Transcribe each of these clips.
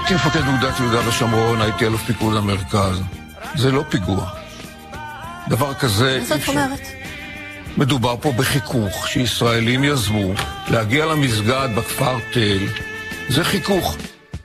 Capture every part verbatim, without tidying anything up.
הייתי מפקד אוגדת יהודה ושומרון, הייתי אלוף פיקוד המרכז. זה לא פיגוע. דבר כזה... מה זאת אומרת? מדובר פה בחיכוך שישראלים יזמו להגיע למסגד בכפר תל. זה חיכוך.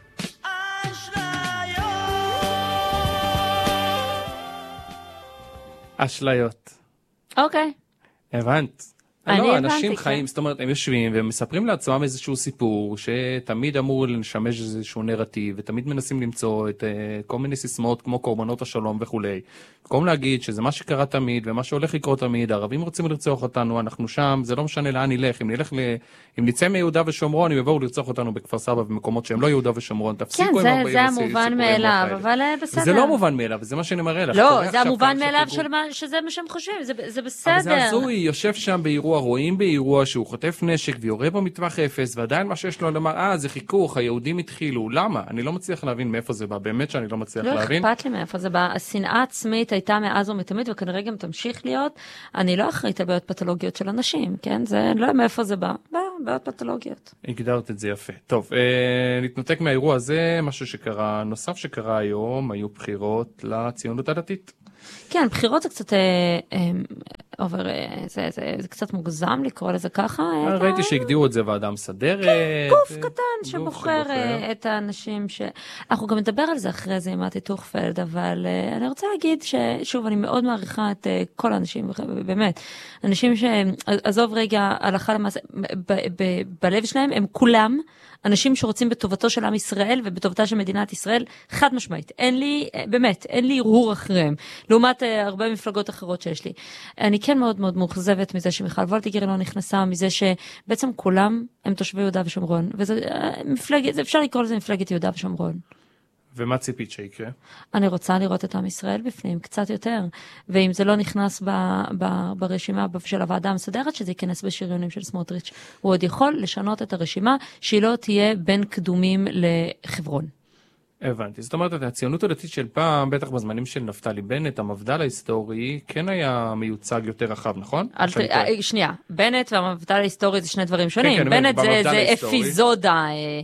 אשליות. אוקיי. הבנת. אני לא, הבנתי, אנשים כן. חיים, זאת אומרת, הם יושבים והם מספרים לעצמם איזשהו סיפור שתמיד אמור לשמש איזשהו נרטיב, ותמיד מנסים למצוא את uh, כל מיני סיסמאות כמו קורבנות השלום וכולי. במקום להגיד שזה מה שקרה תמיד ומה שהולך לקרות תמיד, הערבים רוצים לרצוח אותנו, אנחנו שם, זה לא משנה לאן נלך, אם נלך ל... אם נצא מיהודה ושומרון, הם יבואו לרצוח אותנו בכפר סבא במקומות שהם לא יהודה ושומרון, תפסיקו כן, עם זה, זה המובן מאליו, אבל בסדר. זה לא מובן מאליו, זה מה שאני מראה לך. לא, זה המובן מאליו שזה מה שהם חושבים, זה, זה בסדר. אבל זה הזוי, יושב שם באירוע, רואים באירוע שהוא חוטף נשק ויורה בו מטווח אפס, ועדיין מה שיש לו לומר, אה, זה חיכוך, היהודים התחילו, למה? אני לא מצליח להבין מאיפה זה בא, באמת שאני לא מצליח לא להבין. אכפת לי מאיפה זה בא, השנאה עצמית הייתה מאז ומתמיד, וכנראה גם תמשיך להיות, אני לא אחראית על בעיות פתולוגיות של אנשים, כן? זה לא מאיפה זה בא, בא, בעיות פתולוגיות. הגדרת את זה יפה. טוב, אה, נתנתק מהאירוע הזה, משהו שקרה, נוסף שקרה היום, היו בחירות לציונות הדתית. כן, בחירות זה קצת, אה, אה, עובר, אה, זה, זה, זה קצת מוגזם לקרוא לזה ככה. אה, ראיתי שהגדירו את זה ועדה מסדרת. כן, גוף אה, קטן גוף שבוחר אה, את האנשים ש... אנחנו גם נדבר על זה אחרי זה עם מתי טוכפלד, אבל אה, אני רוצה להגיד ששוב, אני מאוד מעריכה את אה, כל האנשים, באמת, אנשים שעזוב רגע הלכה למעשה, ב, ב, בלב שלהם הם כולם, אנשים שרוצים בטובתו של עם ישראל ובטובתה של מדינת ישראל, חד משמעית. אין לי, באמת, אין לי הרהור אחריהם, לעומת אה, הרבה מפלגות אחרות שיש לי. אני כן מאוד מאוד מאוכזבת מזה שמיכל וולדיגר לא נכנסה, מזה שבעצם כולם הם תושבי יהודה ושומרון, וזה אה, מפלגת, אפשר לקרוא לזה מפלגת יהודה ושומרון. ומה ציפית שיקרה? אני רוצה לראות את עם ישראל בפנים, קצת יותר. ואם זה לא נכנס ב, ב, ברשימה של הוועדה המסדרת, שזה ייכנס בשריונים של סמוטריץ'. הוא עוד יכול לשנות את הרשימה, שהיא לא תהיה בין קדומים לחברון. הבנתי. זאת אומרת, הציונות הדתית של פעם, בטח בזמנים של נפתלי בנט, המפד"ל ההיסטורי, כן היה מיוצג יותר רחב, נכון? אל, שנייה, בנט והמפד"ל ההיסטורי זה שני דברים שונים. כן, כן, בנט זה, זה אפיזודה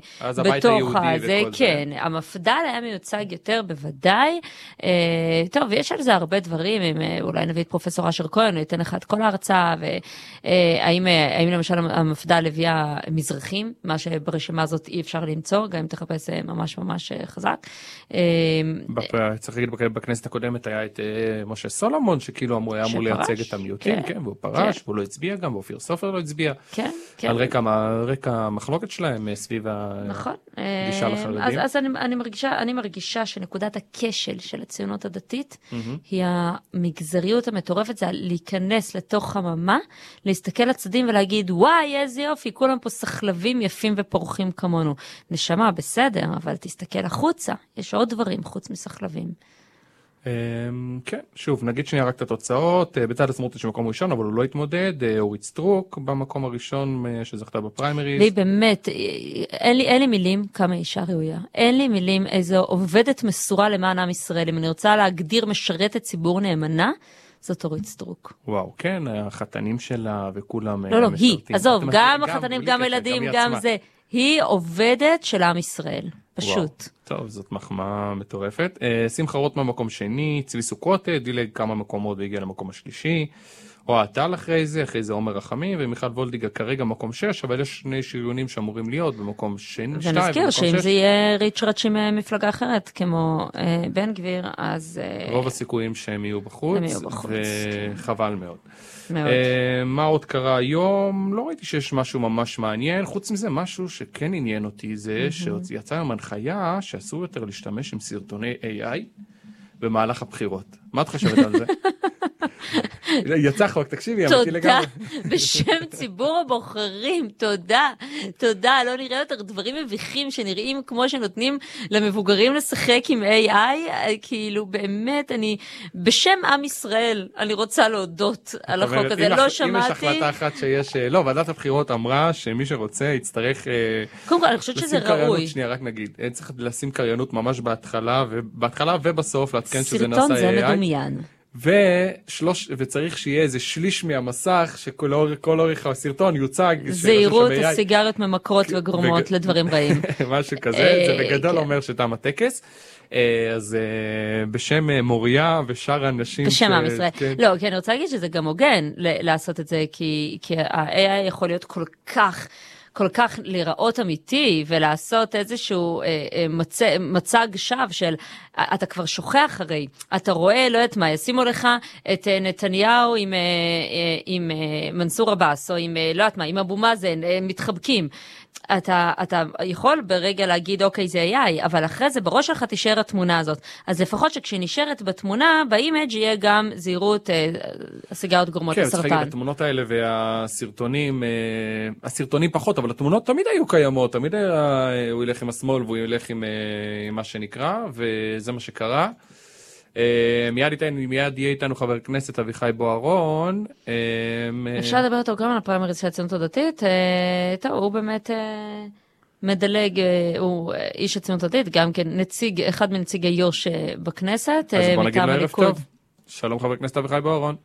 בתוך זה, כן. זה. המפד"ל היה מיוצג יותר בוודאי. אה, טוב, יש על זה הרבה דברים, אם, אולי נביא את פרופסור אשר כהן, ניתן לך את כל ההרצאה, והאם האם למשל המפד"ל הביאה מזרחים, מה שברשימה הזאת אי אפשר למצוא, גם אם תחפש ממש ממש חזק. צריך להגיד, בכנסת הקודמת היה את משה סולומון, שכאילו אמור לייצג את המיעוטים, והוא פרש, והוא לא הצביע גם, ואופיר סופר לא הצביע, על רקע המחלוקת שלהם סביב הגישה לחרדים. אז אני מרגישה שנקודת הכשל של הציונות הדתית, היא המגזריות המטורפת, זה להיכנס לתוך חממה, להסתכל לצדים ולהגיד, וואי, איזה יופי, כולם פה סחלבים יפים ופורחים כמונו. נשמה, בסדר, אבל תסתכל החוצה. יש עוד דברים חוץ מסחלבים. כן, שוב, נגיד שנייה רק את התוצאות. בצד סמוטריץ' במקום ראשון, אבל הוא לא התמודד. אורית סטרוק במקום הראשון שזכתה בפריימריז. לי באמת, אין לי, אין לי מילים כמה אישה ראויה. אין לי מילים איזו עובדת מסורה למען עם ישראל. אם אני רוצה להגדיר משרתת ציבור נאמנה, זאת אורית סטרוק. וואו, כן, החתנים שלה וכולם לא, לא, היא, עזוב, גם החתנים, גם הילדים, גם זה. היא עובדת של עם ישראל. פשוט. טוב, זאת מחמאה מטורפת. שמחה רוטמן מקום שני, צבי סוכות דילג כמה מקומות והגיע למקום השלישי. אוהד טל אחרי זה, אחרי זה עומר רחמים, ומיכל וולדיגר כרגע מקום שש, אבל יש שני שריונים שאמורים להיות במקום שני, שתיים. ונזכיר שאם זה יהיה ריצ'רץ' עם מפלגה אחרת, כמו בן גביר, אז... רוב הסיכויים שהם יהיו בחוץ, וחבל מאוד. מאוד. מה עוד קרה היום? לא ראיתי שיש משהו ממש מעניין, חוץ מזה משהו שכן עניין אותי, זה שיצא עם הנחיה שאסור יותר להשתמש עם סרטוני איי איי במהלך הבחירות. מה את חושבת על זה? יצא חוק, תקשיבי, אמרתי לגמרי. תודה, בשם ציבור הבוחרים, תודה, תודה, לא נראה יותר דברים מביכים שנראים כמו שנותנים למבוגרים לשחק עם איי איי, כאילו באמת, אני, בשם עם ישראל, אני רוצה להודות על החוק הזה, לא שמעתי. אם יש החלטה אחת שיש, לא, ועדת הבחירות אמרה שמי שרוצה יצטרך... קודם כל, אני חושבת שזה ראוי. שנייה, רק נגיד, צריך לשים קריינות ממש בהתחלה, ובהתחלה ובסוף להתקן שזה נעשה איי איי. סרטון זה מדומיין. ושלוש, וצריך שיהיה איזה שליש מהמסך שכל אורך, כל אורך הסרטון יוצג. זהירות, הסיגריות ממכרות וגרומות לדברים רעים. משהו כזה, זה בגדול אומר שתם הטקס. אז בשם מוריה ושאר האנשים. בשם עם ישראל. לא, כי אני רוצה להגיד שזה גם הוגן לעשות את זה, כי ה-איי איי יכול להיות כל כך... כל כך לראות אמיתי ולעשות איזשהו אה, אה, מצ... מצג שווא של אתה כבר שוכח הרי, אתה רואה, לא יודעת מה, ישימו לך את אה, נתניהו עם, אה, אה, עם אה, מנסור עבאס או עם, אה, לא יודעת מה, עם אבו מאזן, אה, מתחבקים. אתה, אתה יכול ברגע להגיד אוקיי זה איי איי, אבל אחרי זה בראש שלך תישאר התמונה הזאת. אז לפחות שכשנשארת בתמונה, באימג' יהיה גם זהירות, אה, הסיגריות גורמות לסרטן. כן, צריך להגיד, התמונות האלה והסרטונים, אה, הסרטונים פחות, אבל התמונות תמיד היו קיימות, תמיד היה, הוא ילך עם השמאל והוא ילך עם, אה, עם מה שנקרא, וזה מה שקרה. מיד איתנו, מיד יהיה איתנו חבר כנסת אביחי בוארון. אפשר לדבר אותו גם על הפריימריז של הציונות הדתית. טוב, הוא באמת מדלג, הוא איש הציונות הדתית, גם כן נציג, אחד מנציגי יו"ש בכנסת. אז בוא נגיד לו ערב טוב. שלום חבר כנסת אביחי בוארון.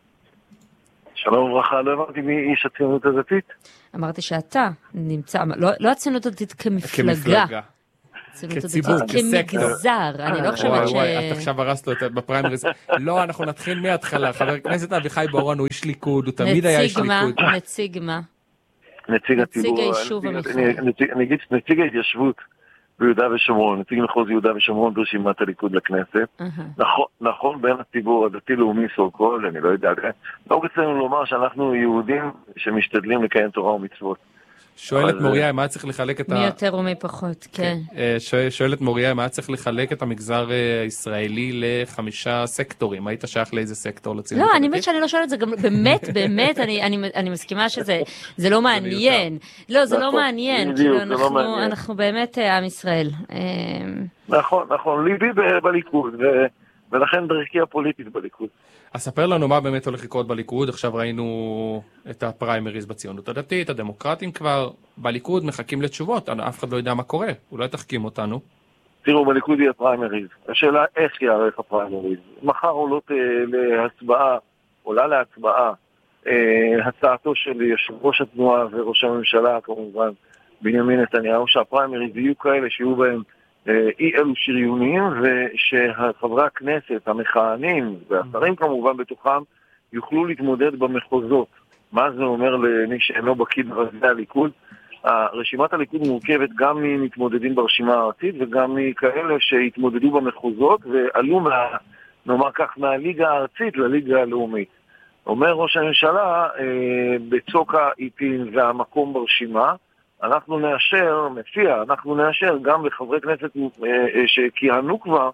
שלום וברכה, לא הבנתי מי איש הציונות הדתית. אמרתי שאתה נמצא, לא הציונות הדתית כמפלגה. כציבור, כמגזר, אני לא חושבת ש... אתה עכשיו הרסת לו בפריימריז. לא, אנחנו נתחיל מההתחלה. חבר הכנסת אביחי בוארון הוא איש ליכוד, הוא תמיד היה איש ליכוד. נציג מה? נציג הציבור. נציג היישוב המחוז. אני אגיד נציג ההתיישבות ביהודה ושומרון, נציג מחוז יהודה ושומרון ברשימת הליכוד לכנסת. נכון בין הציבור הדתי-לאומי סו-קולד, אני לא יודע, לא רצינו לומר שאנחנו יהודים שמשתדלים לקיים תורה ומצוות. שואלת מוריה, מה צריך לחלק את ה... מי יותר ומי פחות, כן. שואלת מוריה, מה צריך לחלק את המגזר הישראלי לחמישה סקטורים? היית שייך לאיזה סקטור לציונות? לא, אני באמת שאני לא שואלת את זה, גם באמת, באמת, אני מסכימה שזה לא מעניין. לא, זה לא מעניין, אנחנו באמת עם ישראל. נכון, נכון, ליבי בליכוד, ולכן דרכי הפוליטית בליכוד. אז ספר לנו מה באמת הולך לקרות בליכוד. עכשיו ראינו את הפריימריז בציונות הדתית, הדמוקרטים כבר בליכוד מחכים לתשובות, אף אחד לא יודע מה קורה, אולי תחכים אותנו. תראו, בליכוד יהיה פריימריז. השאלה איך יערך הפריימריז. מחר עולות אה, להצבעה, עולה להצבעה, אה, הצעתו של יושב ראש התנועה וראש הממשלה כמובן, בנימין נתניהו, שהפריימריז יהיו כאלה שיהיו בהם אי אלו שריוניים, ושחברי הכנסת המכהנים והשרים כמובן בתוכם יוכלו להתמודד במחוזות. מה זה אומר למי שאינו בקיא ברזי הליכוד? רשימת הליכוד מורכבת גם ממתמודדים ברשימה הארצית וגם מכאלה שהתמודדו במחוזות ועלו מה, נאמר כך, מהליגה הארצית לליגה הלאומית. אומר ראש הממשלה, בצוק העיתים והמקום ברשימה, אנחנו נאשר, מציע, אנחנו נאשר גם לחברי כנסת שכיהנו כבר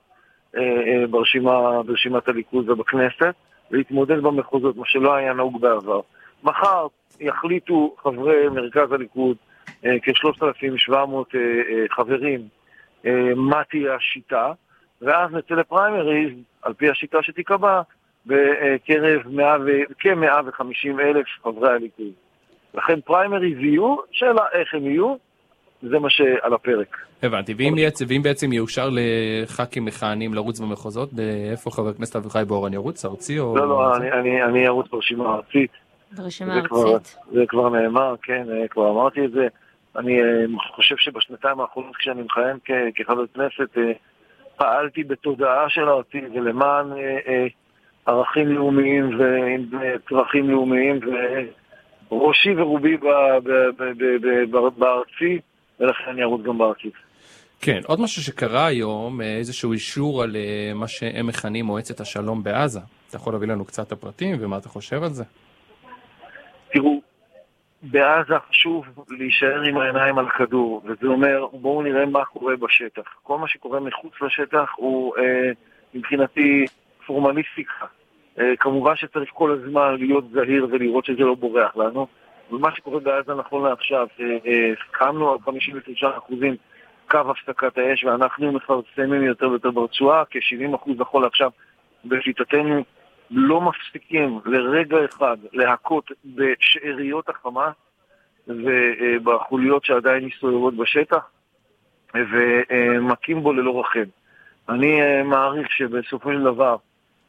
ברשימה, ברשימת הליכוד ובכנסת, להתמודד במחוזות, מה שלא היה נהוג בעבר. מחר יחליטו חברי מרכז הליכוד, כ-שלושת אלפים ושבע מאות חברים, מה תהיה השיטה, ואז נצא לפריימריז, על פי השיטה שתיקבע, בקרב כ-מאה וחמישים אלף חברי הליכוד. לכן פריימריז יהיו, שאלה איך הם יהיו, זה מה שעל הפרק. הבנתי, ואם, יצ... ואם בעצם יאושר לח"כים מכהנים לרוץ במחוזות, איפה חבר הכנסת אביחי בוארון ירוץ? ארצי או... לא, לא, אני, אני, אני ארוץ ברשימה הארצית. ברשימה זה הארצית. כבר, זה כבר נאמר, כן, כבר אמרתי את זה. אני חושב שבשנתיים האחרונות כשאני מכהן כ... כחבר כנסת, פעלתי בתודעה של הארצי ולמען ערכים לאומיים וצרכים לאומיים ו... ראשי ורובי בארצי, ולכן אני ארוץ גם בארצית. כן, עוד משהו שקרה היום, איזשהו אישור על מה שהם מכנים מועצת השלום בעזה. אתה יכול להביא לנו קצת הפרטים ומה אתה חושב על זה? תראו, בעזה חשוב להישאר עם העיניים על כדור, וזה אומר, בואו נראה מה קורה בשטח. כל מה שקורה מחוץ לשטח הוא אה, מבחינתי פורמליסטיקה. כמובן שצריך כל הזמן להיות זהיר ולראות שזה לא בורח לנו. ומה שקורה בעזה נכון לעכשיו, הסכמנו על חמישים ותשעה אחוזים קו הפסקת האש, ואנחנו מפרסמים יותר ויותר ברצועה, כ-שבעים אחוז נכון לעכשיו בשיטתנו לא מפסיקים לרגע אחד להכות בשאריות החמאס ובחוליות שעדיין מסתובבות בשטח, ומקים בו ללא רחם. אני מעריך שבסופו של דבר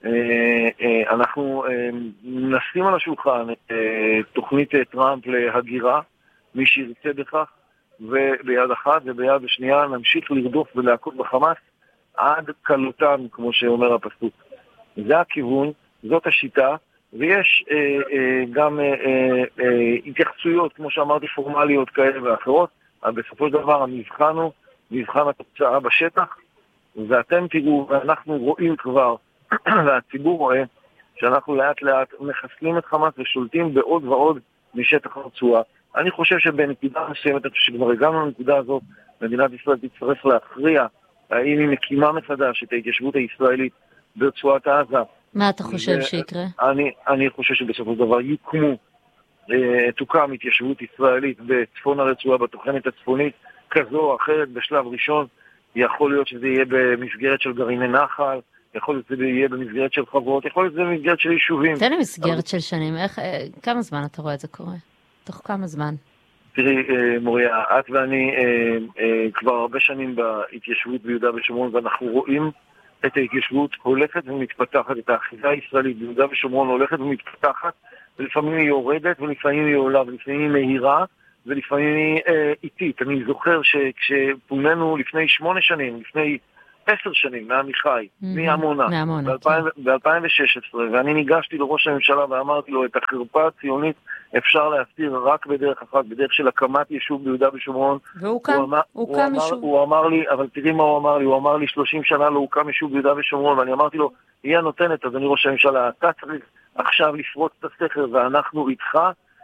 אנחנו נשים על השולחן את תוכנית טראמפ להגירה, מי שירצה בכך, וביד אחת וביד השנייה נמשיך לרדוף ולהכות בחמאס עד קלותם, כמו שאומר הפסוק. זה הכיוון, זאת השיטה, ויש אה, אה, גם אה, אה, התייחסויות, כמו שאמרתי, פורמליות כאלה ואחרות, אבל בסופו של דבר המבחן הוא מבחן התוצאה בשטח, ואתם תראו, ואנחנו רואים כבר, והציבור רואה, שאנחנו לאט לאט מחסלים את חמאס ושולטים בעוד ועוד משטח הרצועה. אני חושב שבנקודה מסוימת, שכבר הגענו לנקודה הזאת, מדינת ישראל תצטרך להכריע האם היא מקימה מחדש את ההתיישבות הישראלית ברצועת עזה. מה אתה חושב ו- שיקרה? אני, אני חושב שבסופו של דבר יוקמו, אה, תוקם התיישבות ישראלית בצפון הרצועה, בתוכנית הצפונית, כזו או אחרת בשלב ראשון. יכול להיות שזה יהיה במסגרת של גרעיני נחל, יכול להיות שזה יהיה במסגרת של חברות, יכול להיות שזה במסגרת של יישובים. תן לי מסגרת של שנים, איך, כמה זמן אתה רואה את זה קורה? תוך כמה זמן? תראי, מוריה, את ואני כבר הרבה שנים בהתיישבות ביהודה ושומרון, ואנחנו רואים את ההתיישבות הולכת ומתפתחת, את האחיזה הישראלית ביהודה ושומרון הולכת ומתפתחת, ולפעמים היא יורדת, ולפעמים היא עולה, ולפעמים היא מהירה, ולפעמים היא איטית. אני זוכר שכשפוננו לפני שמונה שנים, לפני עשר שנים, מעמיחי, מעמונה, ב-אלפיים ושש עשרה, ואני ניגשתי לראש הממשלה ואמרתי לו, את החרפה הציונית אפשר להסתיר רק בדרך אחת, בדרך של הקמת יישוב ביהודה ושומרון. והוא קם, הוא קם יישוב. הוא אמר לי, אבל תראי מה הוא אמר לי, הוא אמר לי שלושים שנה לא הוקם יישוב ביהודה ושומרון, ואני אמרתי לו, היא הנותנת, אדוני ראש הממשלה, אתה צריך עכשיו לפרוץ את הסכר, ואנחנו איתך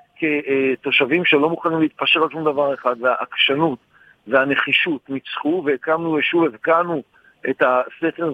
כתושבים שלא מוכנים להתפשר על שום דבר אחד, והעקשנות והנחישות ניצחו, והקמנו יישוב, הבקענו את הסכר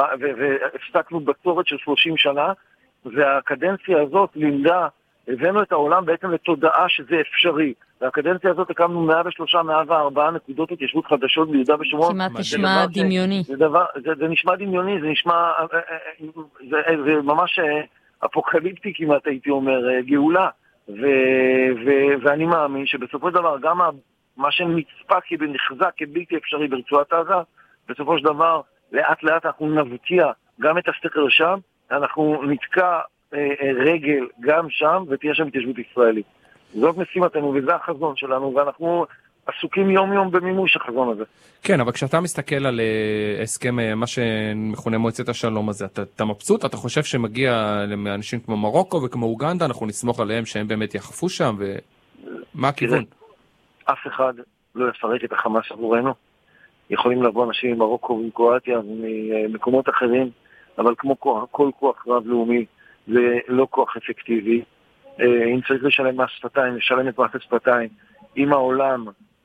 והפסקנו בצורת של שלושים שנה, והקדנציה הזאת לימדה, הבאנו את העולם בעצם לתודעה שזה אפשרי. והקדנציה הזאת הקמנו מאה ושלוש, מאה וארבע נקודות התיישבות חדשות ביהודה ושומרון. כמעט נשמע דמיוני. זה, דבר, זה, זה נשמע דמיוני, זה נשמע, זה, זה ממש אפוקליפטי כמעט הייתי אומר, גאולה. ו, ו, ואני מאמין שבסופו של דבר גם מה שנצפה כנחזק כבלתי אפשרי ברצועת עזה, בסופו של דבר לאט לאט אנחנו נבקיע גם את הסתכר שם, אנחנו נתקע אה, רגל גם שם ותהיה שם התיישבות ישראלית. זאת משימתנו וזה החזון שלנו, ואנחנו עסוקים יום יום במימוש החזון הזה. כן, אבל כשאתה מסתכל על uh, הסכם, uh, מה שמכונה מועצת השלום הזה, אתה, אתה מבסוט? אתה חושב שמגיע לאנשים כמו מרוקו וכמו אוגנדה, אנחנו נסמוך עליהם שהם באמת יחפו שם, ומה הכיוון? אף אחד לא יפרק את החמאס עבורנו. יכולים לבוא אנשים ממרוקו ומקרואטיה וממקומות אחרים, אבל כמו כוח, כל כוח רב-לאומי זה לא כוח אפקטיבי. אם צריך לשלם מס שפתיים, לשלם את מס שפתיים. אם העולם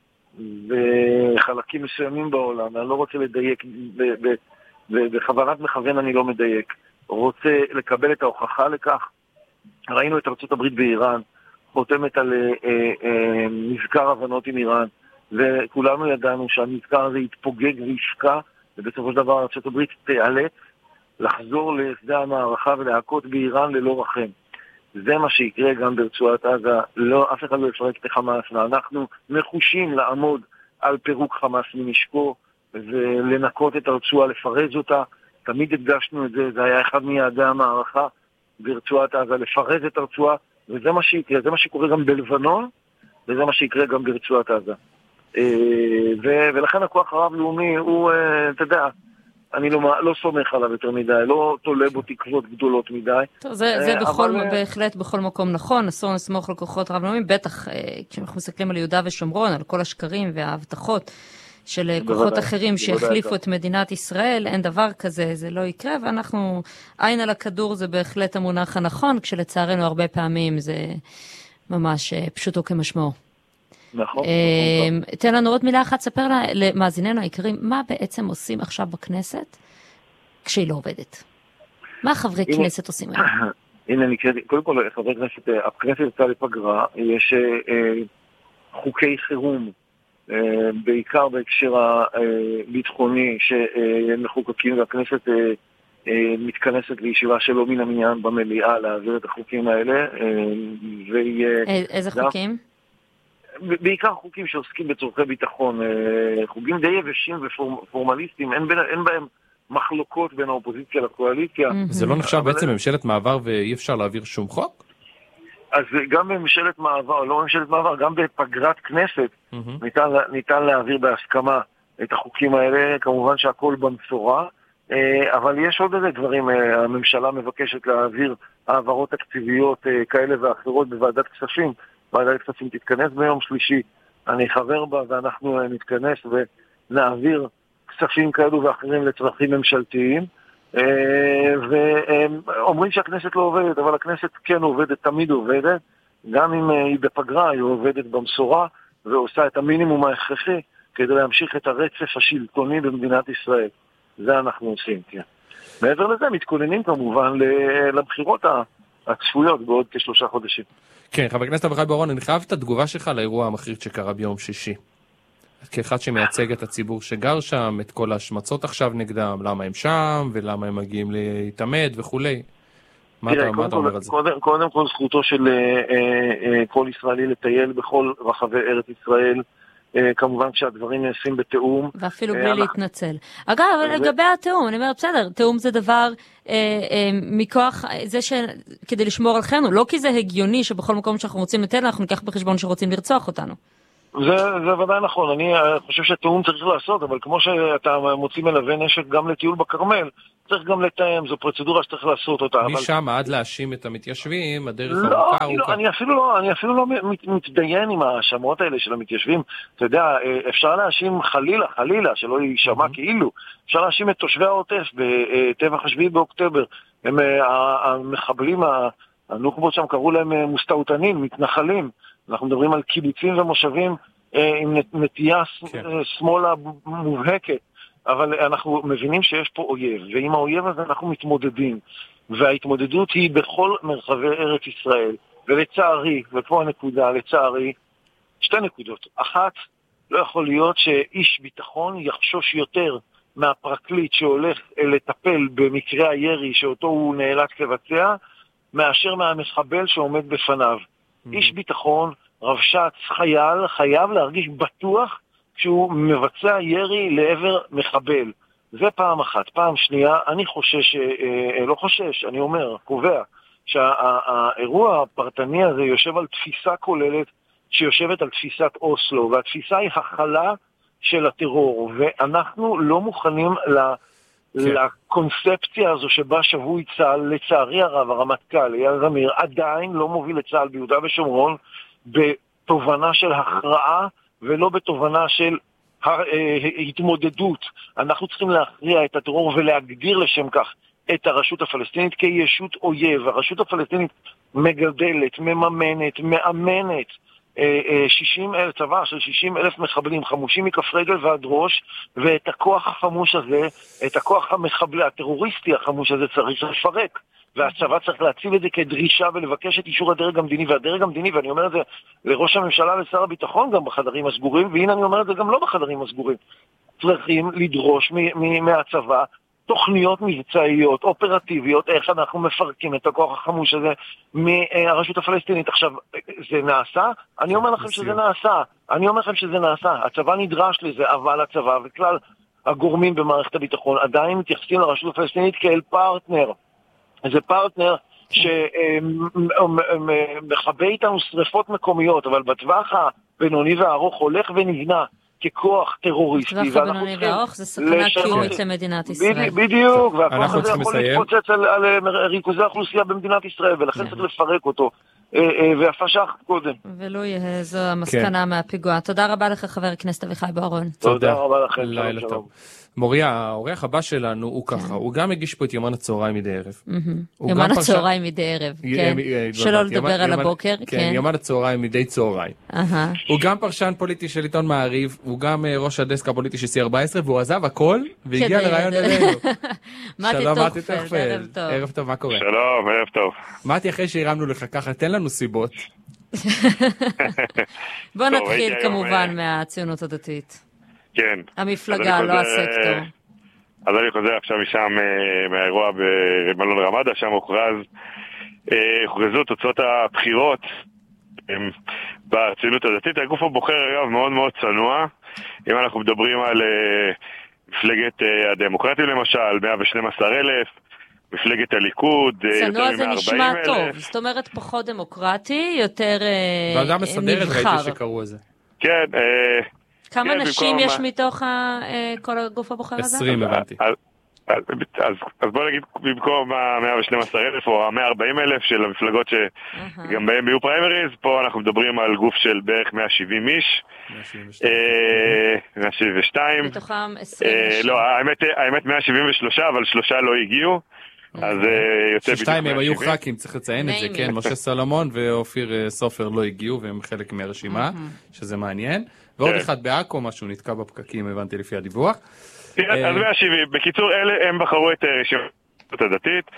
וחלקים מסוימים בעולם, אני לא רוצה לדייק, בכוונת מכוון אני לא מדייק, רוצה לקבל את ההוכחה לכך. ראינו את ארצות הברית באיראן, חותמת על אה, אה, מזכר הבנות עם איראן, וכולנו ידענו שהמזכר הזה יתפוגג וישקע, ובסופו של דבר ארצות הברית תיאלץ לחזור לשדה המערכה ולהכות באיראן ללא רחם. זה מה שיקרה גם ברצועת עזה, לא, אף אחד לא יפרק את חמאס, ואנחנו נחושים לעמוד על פירוק חמאס מנשקו, ולנקות את הרצועה, לפרז אותה. תמיד הדגשנו את זה, זה היה אחד מיעדי המערכה ברצועת עזה, לפרז את הרצועה, וזה מה שיקרה, זה מה שקורה גם בלבנון, וזה מה שיקרה גם ברצועת עזה. ולכן הכוח הרב-לאומי הוא, אתה יודע, אני לא, לא סומך עליו יותר מדי, לא תולה בו תקוות גדולות מדי. טוב, זה, זה בכל, אבל... בהחלט בכל מקום נכון, אסור לסמוך על כוחות רב-לאומיים, בטח כשאנחנו מסתכלים על יהודה ושומרון, על כל השקרים וההבטחות של כוחות אחרים שהחליפו את מדינת ישראל, אין דבר כזה, זה לא יקרה, ואנחנו, עין על הכדור זה בהחלט המונח הנכון, כשלצערנו הרבה פעמים זה ממש פשוטו כמשמעו. נכון. תן לנו עוד מילה אחת, ספר למאזיננו העיקרים, מה בעצם עושים עכשיו בכנסת כשהיא לא עובדת? מה חברי כנסת עושים היום? הנה, אני קודם כל, חברי כנסת, הכנסת יצאה לפגרה, יש חוקי חירום, בעיקר בהקשר הביטחוני שמחוקקים, והכנסת מתכנסת לישיבה שלא מן המניין במליאה להעביר את החוקים האלה. איזה חוקים? בעיקר חוקים שעוסקים בצורכי ביטחון, חוקים די יבשים ופורמליסטיים, אין, בין, אין בהם מחלוקות בין האופוזיציה לקואליציה. זה לא נחשב בעצם ממשלת מעבר ואי אפשר להעביר שום חוק? אז גם בממשלת מעבר, לא בממשלת מעבר, גם בפגרת כנסת ניתן, ניתן להעביר בהסכמה את החוקים האלה, כמובן שהכל במשורה, אבל יש עוד איזה דברים, הממשלה מבקשת להעביר העברות תקציביות כאלה ואחרות בוועדת כספים. ועדת כספים תתכנס ביום שלישי, אני חבר בה ואנחנו נתכנס ונעביר כספים כאלו ואחרים לצרכים ממשלתיים, ואומרים שהכנסת לא עובדת, אבל הכנסת כן עובדת, תמיד עובדת, גם אם היא בפגרה, היא עובדת במשורה ועושה את המינימום ההכרחי כדי להמשיך את הרצף השלטוני במדינת ישראל. זה אנחנו עושים, כן. מעבר לזה, מתכוננים כמובן לבחירות הצפויות בעוד כשלושה חודשים. כן, חבר הכנסת אביחי בוארון, אני חייב את התגובה שלך לאירוע המחריד שקרה ביום שישי. כאחד שמייצג את הציבור שגר שם, את כל ההשמצות עכשיו נגדם, למה הם שם, ולמה הם מגיעים להתעמד וכולי. מה אתה, מה אתה אומר על זה? קודם, קודם כל זכותו של אה, אה, כל ישראלי לטייל בכל רחבי ארץ ישראל, אה, כמובן שהדברים נעשים בתאום. ואפילו בלי להתנצל. אגב, לגבי התאום, אני אומרת, בסדר, תאום זה דבר אה, אה, מכוח זה שכדי לשמור על חיינו, לא כי זה הגיוני שבכל מקום שאנחנו רוצים לתת, אנחנו ניקח בחשבון שרוצים לרצוח אותנו. זה, זה ודאי נכון, אני חושב שהתאום צריך לעשות, אבל כמו שאתה מוציא מלווה נשק גם לטיול בקרמל, צריך גם לתאם, זו פרוצדורה שצריך לעשות אותה. משם עד להאשים את המתיישבים, הדרך לא, ארוכה ארוכה. אני אפילו לא, אני אפילו לא מתדיין עם ההאשמות האלה של המתיישבים. אתה יודע, אפשר להאשים חלילה, חלילה, שלא יישמע כאילו, אפשר להאשים את תושבי העוטף בטבח השביעי באוקטובר. הם המחבלים, הנוח'בות שם קראו להם מוסתעותנים, מתנחלים. אנחנו מדברים על קיבוצים ומושבים אה, עם נטייה כן. שמאלה מובהקת, אבל אנחנו מבינים שיש פה אויב, ועם האויב הזה אנחנו מתמודדים, וההתמודדות היא בכל מרחבי ארץ ישראל, ולצערי, ופה הנקודה, לצערי, שתי נקודות. אחת, לא יכול להיות שאיש ביטחון יחשוש יותר מהפרקליט שהולך לטפל במקרה הירי שאותו הוא נאלץ לבצע, מאשר מהמחבל שעומד בפניו. איש ביטחון, רבש"ץ, חייל, חייב להרגיש בטוח כשהוא מבצע ירי לעבר מחבל. זה פעם אחת. פעם שנייה, אני חושש, אה, לא חושש, אני אומר, קובע, שהאירוע הפרטני הזה יושב על תפיסה כוללת שיושבת על תפיסת אוסלו, והתפיסה היא החלה של הטרור, ואנחנו לא מוכנים ל... כן. לקונספציה הזו שבה שבוי צה"ל, לצערי הרב, הרמטכ"ל, אייל זמיר, עדיין לא מוביל לצה"ל ביהודה ושומרון בתובנה של הכרעה ולא בתובנה של התמודדות. אנחנו צריכים להכריע את הטרור ולהגדיר לשם כך את הרשות הפלסטינית כישות אויב. הרשות הפלסטינית מגדלת, מממנת, מאמנת שישים אלף, צבא של שישים אלף מחבלים חמושים מכף רגל ועד ראש, ואת הכוח החמוש הזה, את הכוח המחבל, הטרוריסטי החמוש הזה צריך לפרק, והצבא צריך להציב את זה כדרישה ולבקש את אישור הדרג המדיני, והדרג המדיני, ואני אומר את זה לראש הממשלה ולשר הביטחון גם בחדרים הסגורים, והנה אני אומר את זה גם לא בחדרים הסגורים, צריכים לדרוש מהצבא תוכניות מבצעיות, אופרטיביות, איך אנחנו מפרקים את הכוח החמוש הזה מהרשות הפלסטינית. עכשיו, זה נעשה? אני אומר לכם שזה נעשה. אני אומר לכם שזה נעשה. הצבא נדרש לזה, אבל הצבא וכלל הגורמים במערכת הביטחון עדיין מתייחסים לרשות הפלסטינית כאל פרטנר. זה פרטנר שמחבא איתנו שריפות מקומיות, אבל בטווח הבינוני והארוך הולך ונבנה ככוח טרוריסטי. בטווח הבינוני והארוך זה סכנה קיומית למדינת ישראל. בדיוק, והכוח הזה יכול להתפוצץ על ריכוזי האוכלוסייה במדינת ישראל, ולכן צריך לפרק אותו, ויפה שעה קודם. ולא יהיה, זו המסקנה מהפיגוע. תודה רבה לך חבר הכנסת אביחי בוארון. תודה רבה לכם. לילה טוב. מוריה, האורח הבא שלנו הוא ככה, הוא גם הגיש פה את יומן הצהריים מדי ערב. יומן הצהריים מדי ערב, כן. שלא לדבר על הבוקר, כן. יומן הצהריים מדי צהריים. הוא גם פרשן פוליטי של עיתון מעריב, הוא גם ראש הדסק הפוליטי של סי ארבע עשרה, והוא עזב הכל והגיע לרעיון אלינו. שלום, מתי תוכפל, ערב טוב, מה קורה? שלום, ערב טוב. מתי אחרי שהרמנו לך ככה, תן לנו סיבות. בוא נתחיל כמובן מהציונות הדתית. כן. המפלגה, לא הסקטור. אז אני חוזר עכשיו משם, מהאירוע במלון רמדה, שם הוכרז, הוכרזו תוצאות הבחירות בציונות הדתית. הגוף הבוחר, אגב, מאוד מאוד צנוע. אם אנחנו מדברים על מפלגת הדמוקרטים למשל, מאה ושנים עשר אלף, מפלגת הליכוד, צנוע זה נשמע טוב, זאת אומרת פחות דמוקרטי, יותר נבחר. ועדה מסדרת ראיתי שקראו את זה. כן. כמה נשים יש מתוך כל הגוף הבוחר הזה? עשרים הבנתי. אז, אז, אז בוא נגיד במקום ה-מאה ושנים עשר אלף או ה-מאה וארבעים אלף של המפלגות שגם בהם יהיו פריימריז, פה אנחנו מדברים על גוף של בערך מאה שבעים איש, מאה שבעים ושתיים, מתוכם עשרים נשים. לא, האמת, האמת מאה שבעים ושלוש, אבל שלושה לא הגיעו, אז יוצא בדיוק שתיים הם היו ח"כים, צריך לציין את זה, כן, משה סלומון ואופיר סופר לא הגיעו והם חלק מהרשימה, שזה מעניין, ועוד אחד בעכו, משהו נתקע בפקקים, הבנתי לפי הדיווח. אז מאה שבעים, בקיצור, אלה הם בחרו את רשימת הדתית.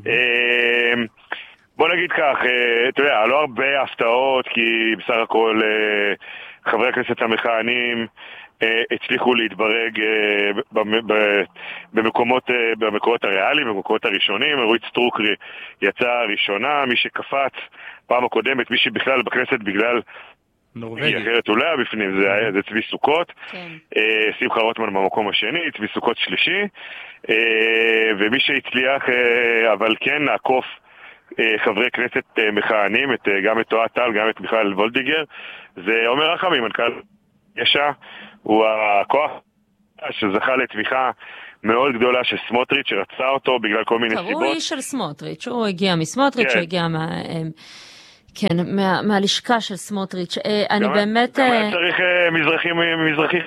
בוא נגיד כך, אתה יודע, לא הרבה הפתעות, כי בסך הכל חברי הכנסת המכהנים הצליחו להתברג במקומות, במקורות הריאליים, במקורות הראשונים. אורית סטרוק יצאה הראשונה, מי שקפץ פעם הקודמת, מי שבכלל בכנסת בגלל נורווגי. אחרת אולי בפנים, זה, זה צבי סוכות, כן. אה, שמחה רוטמן במקום השני, צבי סוכות שלישי, אה, ומי שהצליח, אה, אבל כן לעקוף אה, חברי כנסת אה, מכהנים, את, אה, גם את אוהד טל, גם את מיכאל וולדיגר, זה עומר רחמים, מנכ"ל יש"ע, הוא הכוח שזכה לתמיכה מאוד גדולה של סמוטריץ' שרצה אותו בגלל כל מיני סיבות. הוא איש של סמוטריץ', הוא הגיע מסמוטריץ', כן. הוא הגיע מה... כן, מה, מהלשכה של סמוטריץ'. אני באמת... גם היה צריך מזרחי, מזרחי.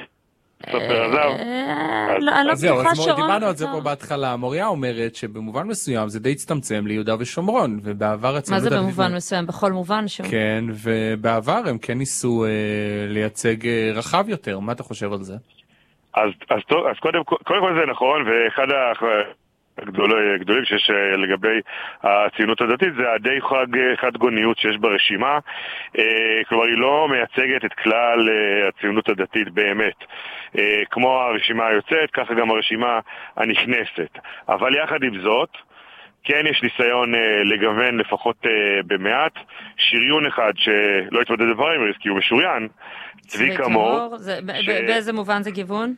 אז זהו, אז דיברנו על זה פה בהתחלה. מוריה אומרת שבמובן מסוים זה די הצטמצם ליהודה ושומרון, ובעבר... מה זה במובן מסוים? בכל מובן שהוא... כן, ובעבר הם כן ניסו לייצג רחב יותר. מה אתה חושב על זה? אז קודם כל זה נכון, ואחד הגדולים שיש לגבי הציונות הדתית זה הדי חד גוניות שיש ברשימה, כלומר היא לא מייצגת את כלל הציונות הדתית באמת, כמו הרשימה היוצאת, ככה גם הרשימה הנכנסת, אבל יחד עם זאת כן יש ניסיון לגוון לפחות במעט, שריון אחד שלא יתמודד בפריימריז כי הוא משוריין, צביקה מור. באיזה מובן זה גיוון?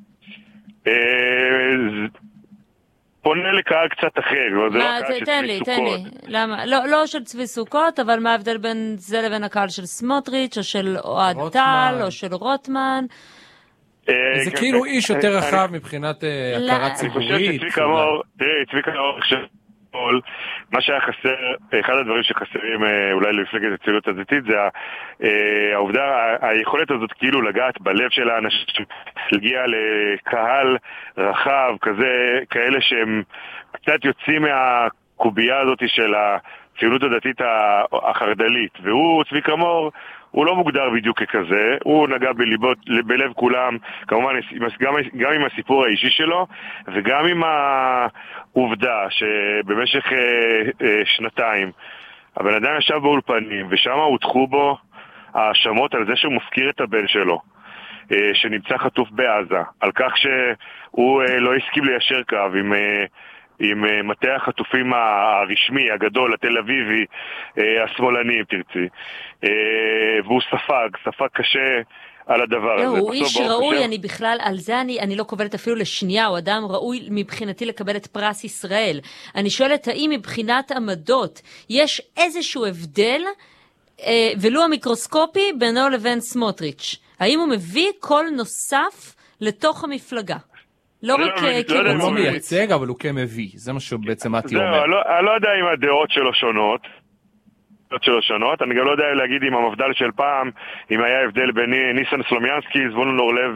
פונה לקהל קצת אחר, זה לא הקהל של צבי סוכות. למה? לא של צבי סוכות, אבל מה ההבדל בין זה לבין הקהל של סמוטריץ' או של אוהד טל או של רוטמן? זה כאילו איש יותר רחב מבחינת הכרה ציבורית. אני חושב שצביקה מור, תראי, צביקה מור, מה שהיה חסר, אחד הדברים שחסרים אולי למפלגת הציונות הדתית זה העובדה, היכולת הזאת כאילו לגעת בלב של האנשים, להגיע לקהל רחב כזה, כאלה שהם קצת יוצאים מהקובייה הזאת של הציונות הדתית החרדלית, והוא צביקה מור הוא לא מוגדר בדיוק ככזה, הוא נגע בליבות, בלב כולם, כמובן גם, גם עם הסיפור האישי שלו, וגם עם העובדה שבמשך אה, אה, שנתיים, הבן אדם ישב באולפנים, ושם הותחו בו האשמות על זה שהוא מפקיר את הבן שלו, אה, שנמצא חטוף בעזה, על כך שהוא אה, לא הסכים ליישר קו עם... אה, עם מטה החטופים הרשמי, הגדול, התל אביבי, השמאלני, אם תרצי. והוא ספג, ספג קשה על הדבר הזה. הוא איש ראוי, אני בכלל, על זה אני, אני לא קובלת אפילו לשנייה, הוא אדם ראוי מבחינתי לקבל את פרס ישראל. אני שואלת, האם מבחינת עמדות יש איזשהו הבדל, ולו המיקרוסקופי, בינו לבין סמוטריץ'? האם הוא מביא קול נוסף לתוך המפלגה? לא רק הוא לא מייצג, אבל הוא כמביא, זה מה שבעצם מתי אומר. אני לא יודע אם הדעות שלו שונות, שלו שונות, אני גם לא יודע להגיד אם המפד"ל של פעם, אם היה הבדל בין ניסן סלומיאנסקי, זבולון אורלב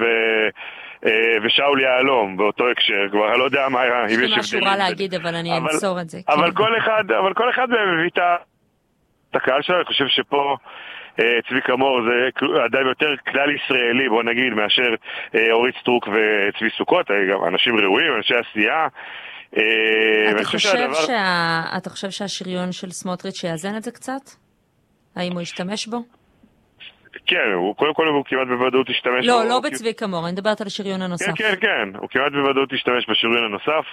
ושאול יהלום, באותו הקשר, כבר אני לא יודע מה היה, אם יש הבדל. יש משהו רע להגיד, אבל אני אנסור את זה. אבל כל אחד, אבל כל אחד מהם מביא את הקהל שלו, אני חושב שפה צביקה מור זה עדיין יותר כלל ישראלי, בוא נגיד, מאשר אורית סטרוק וצבי סוכות, גם אנשים ראויים, אנשי עשייה. אתה חושב שה... אתה חושב שהשריון של סמוטריץ' יאזן את זה קצת? האם הוא ישתמש בו? כן, הוא, קודם כל הוא כמעט בוודאות ישתמש לא, בו. לא בצביקה מור, אני מדברת על השריון הנוסף. כן, כן, כן, הוא כמעט בוודאות ישתמש בשריון הנוסף.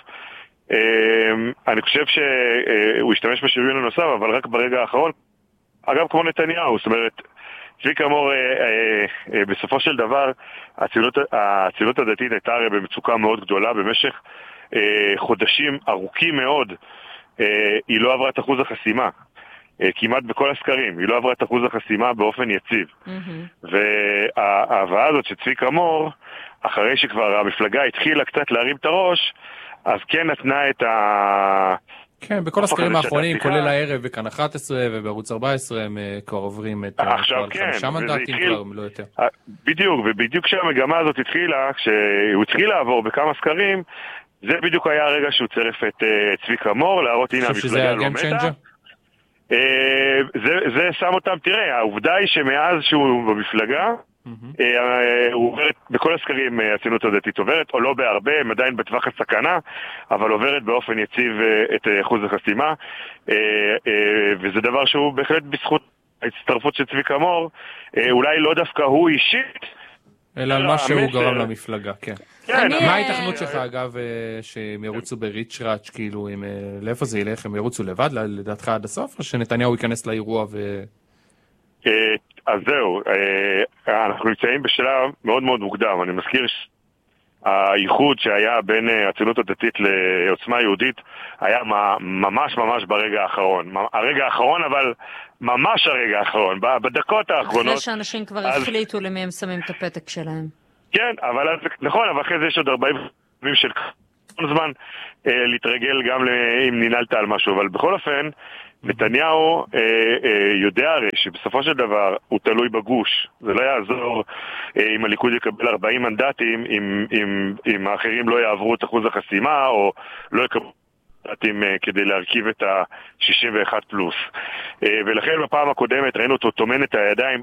אני חושב שהוא ישתמש בשריון הנוסף, אבל רק ברגע האחרון, אגב כמו נתניהו, זאת אומרת, צביקה מור, בסופו של דבר, הציונות הדתית הייתה הרי במצוקה מאוד גדולה במשך חודשים ארוכים מאוד. היא לא עברה את אחוז החסימה, כמעט בכל הסקרים, היא לא עברה את אחוז החסימה באופן יציב. וההבאה הזאת של צביקה מור, אחרי שכבר המפלגה התחילה קצת להרים את הראש, אז כן נתנה את ה... כן, בכל הסקרים האחרונים, כולל הערב בכאן אחת עשרה ובערוץ ארבע עשרה, הם כבר עוברים את חמישה מנדטים כבר, לא יותר. בדיוק, ובדיוק כשהמגמה הזאת התחילה, כשהוא התחיל לעבור בכמה סקרים, זה בדיוק היה הרגע שהוא צירף את צביקה מור, להראות הנה המפלגה לא מתה. זה שם אותם, תראה, העובדה היא שמאז שהוא במפלגה, הוא עוברת, בכל הסקרים הציונות הדתית עוברת, או לא בהרבה, הם עדיין בטווח הסכנה, אבל עוברת באופן יציב את אחוז החסימה, וזה דבר שהוא בהחלט בזכות ההצטרפות של צביקה מור, אולי לא דווקא הוא אישית, אלא על מה שהוא גרם למפלגה, כן. מה ההתכנות שלך, אגב, שהם ירוצו בריצ'ראץ', כאילו, לאיפה זה ילך, הם ירוצו לבד, לדעתך עד הסוף, או שנתניהו ייכנס לאירוע ו... אז זהו, אנחנו נמצאים בשלב מאוד מאוד מוקדם. אני מזכיר שהייחוד שהיה בין הציונות הדתית לעוצמה יהודית היה ממש ממש ברגע האחרון. הרגע האחרון, אבל ממש הרגע האחרון, בדקות האחרונות. אחרי שאנשים כבר החליטו למי הם שמים את הפתק שלהם. כן, אבל נכון, אבל אחרי זה יש עוד ארבעים ימים של זמן להתרגל גם אם ננעלת על משהו, אבל בכל אופן, נתניהו אה, אה, יודע הרי שבסופו של דבר הוא תלוי בגוש. זה לא יעזור אה, אם הליכוד יקבל ארבעים מנדטים, אם, אם, אם האחרים לא יעברו את אחוז החסימה, או לא יקבלו מנדטים אה, כדי להרכיב את ה-שישים ואחת פלוס. אה, ולכן בפעם הקודמת ראינו אותו תומן את הידיים